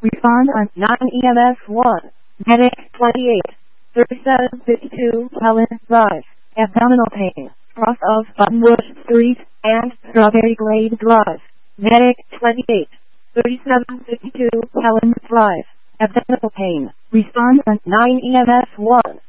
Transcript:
Respond on 9 EMS 1. Medic 28. 3752 Helen Drive. Abdominal pain. Cross of Buttonwood Street and Strawberry Glade Drive. Medic 28. 3752 Helen Drive. Abdominal pain. Respond on 9 EMS 1.